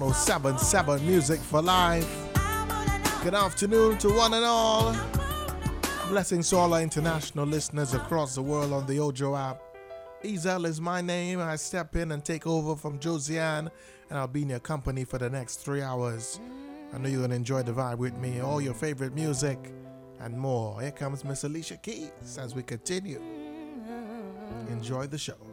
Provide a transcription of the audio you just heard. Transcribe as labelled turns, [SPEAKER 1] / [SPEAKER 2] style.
[SPEAKER 1] 77 Music for Life. Good afternoon to one and all. Blessings to all our international listeners across the world on the Ojo app. Ezel is my name. I step in and take over from Josiane, and I'll be in your company for the next 3 hours. I know you're going to enjoy the vibe with me, all your favorite music, and more. Here comes Miss Alicia Keys as we continue. Enjoy the show.